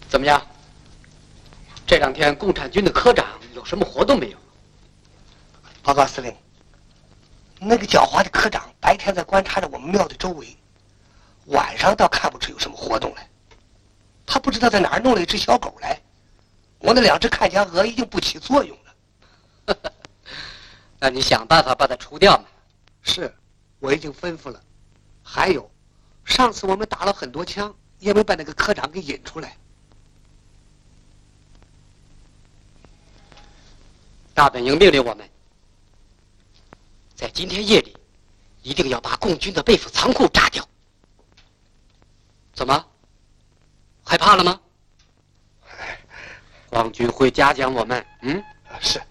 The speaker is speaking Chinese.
怎么样？这2天共产军的科长有什么活动没有？ 报告司令，那个狡猾的科长白天在观察着我们庙的周围，晚上倒看不出有什么活动来。他不知道在哪儿弄了一只小狗来，我那2只看家鹅已经不起作用了。 那你想办法把它除掉嘛？ 是，我已经吩咐了。还有，上次我们打了很多枪，也没把那个科长给引出来。 大本营命令我们，在今天夜里，一定要把共军的被俘仓库炸掉。怎么？害怕了吗？皇军会嘉奖我们。 是。